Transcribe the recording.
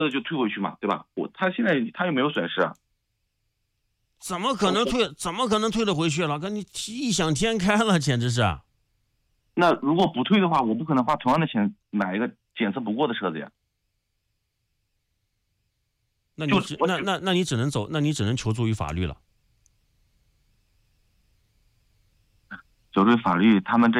这就退回去嘛，对吧？他现在他又没有损失啊。 怎么可能退？怎么可能退得回去？老哥，你异想天开了，简直是。 那如果不退的话，我不可能花同样的钱买一个检测不过的车子呀。 那你只能走，那你只能求助于法律了。 走对法律，他们这